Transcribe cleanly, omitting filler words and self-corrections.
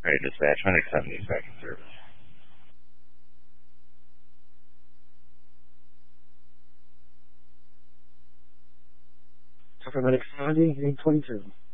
Right, dispatch 170 second service. Paramedic 70, 822.